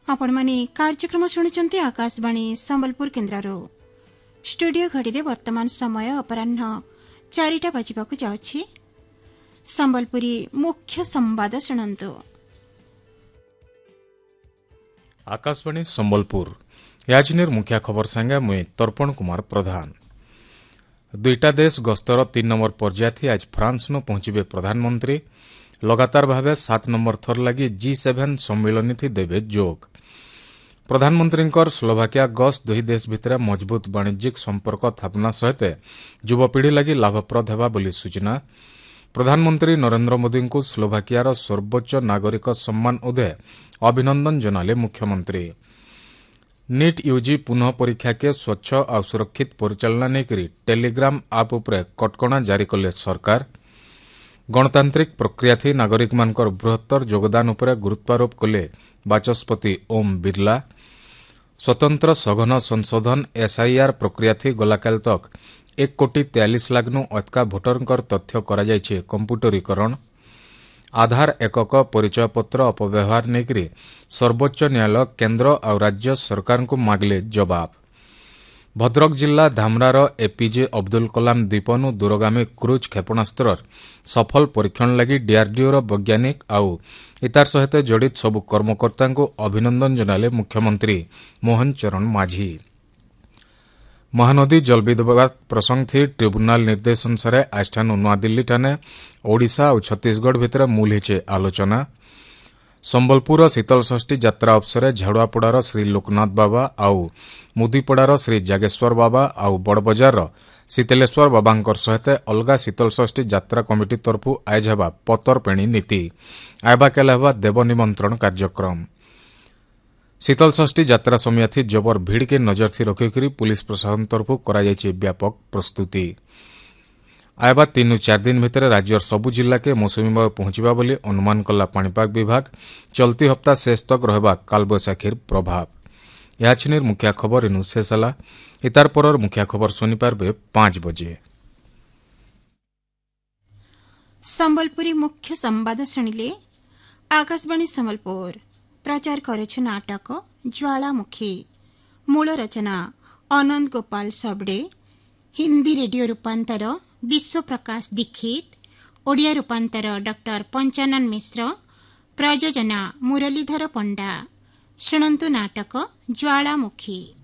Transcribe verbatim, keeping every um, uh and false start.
आपण माने कार्यक्रम शुणुचंती आकाशवाणी संबलपुर केन्द्ररो स्टूडियो घड़ी वर्तमान समय अपराह्न चारिटा बजिबाकु जाउछि। संबलपुरी मुख्य संवाद शुणंतु। आकाशवाणी संबलपुर याचिनिर मुख्य खबर संगे मुई तर्पण कुमार प्रधान। दुईटा देश गस्तर तीन नंबर पर्याय थी आज फ्रांस न पहुंचे प्रधानमंत्री लगातार भावे सात नंबर थर लगी जी सेवेन सम्मिलनी थी देवे जोग। प्रधानमंत्री स्लोवाकिया गस्त दुई देश भितर मजबूत वाणिज्यिक संपर्क स्थापना सहित युवपीढ़ी लगी लाभप्रद हेबा बोली सूचना। प्रधानमंत्री नरेंद्र मोदी को स्लोवाकियार सर्वोच्च नागरिक सम्मान उदय अभिनंदन जनाले मुख्यमंत्री। नीट यूजी पुनः परीक्षा के स्वच्छ और सुरक्षित परिचालना नेकरी टेलीग्राम आप उपरे कटकणा जारी कले सरकार। गणतांत्रिक प्रक्रिया थी नागरिक मानकर बृहत्तर योगदान उपरे गुरुत्वारोप कले बाचस्पति ओम बिरला। स्वतंत्र सघन संशोधन एसआईआर प्रक्रिया थी गलाकाल तक एक कोटी तेयालीस लाख नु अतका भोटरंकर तथ्य करा जायछे कंप्यूटरीकरण। आधार एकक परिचय पत्र अपव्यवहार नेकरी सर्वोच्च न्यायालय केन्द्र और राज्य सरकार को मागले जवाब। भद्रक जिला धामरार एपीजे अब्दुल कलाम द्वीपनु दूरगामी क्रूज क्षेपणास्त्र सफल परीक्षण लगी डीआरडीओर वैज्ञानिक आउ इतार सहित जड़ित सबु कर्मकर्ता को अभिनंदन जनाले मुख्यमंत्री मोहन चरण माझी। महानदी जल विवाद प्रसंग थी ट्रिब्यूनाल निर्देश अनुसार आजठानु नूआदिल्ली ठाने ओडिशा और छत्तीसगढ़ भितर मूल हेचे आलोचना। संबलपुर शीतल षष्ठी यात्रा अवसर झाड़ुआपड़ार श्री लोकनाथ बाबा आउ मुदीपड़ार श्री जागेश्वर बाबा आउ बड़बजार शीतलेश्वर बाबांकर सहित अलगा शीतल षष्ठी यात्रा कमिटी तरफु आयज हेबा पतर पेणी नीति आयबा केला हेबा देव निमंत्रण कार्यक्रम। शीतल षष्ठी यात्रा समय थी जबर भीड़ के नजर थी रखिकरी पुलिस प्रशासन तरफु करा जायछि व्यापक प्रस्तुति। आयबा तीन चार दिन भितर राज्यर सबु जिला के मौसुमी बायु पहुंचबा बोली अनुमान कला पाणीपाग विभाग। चलती हप्ता शेष तक रहबा कालबैशाखीर प्रभाव। याचिनिर मुख्य खबर इनु शेष हला। इतार परर मुख्य खबर सुनि पारबे पांच बजे। संबलपुरी मुख्य संवाद शुणिले। आकाशवाणी संबलपुर प्रचार करेछु नाटक ज्वालामुखी। मूल रचना अनंत गोपाल सबड़े। हिंदी रेडियो रूपांतर विश्व प्रकाश दीक्षित। ओडिया रूपांतर डॉक्टर पंचानन मिश्र। प्रयोजना मुरलीधर पंडा। शुणन्तु नाटक ज्वालामुखी।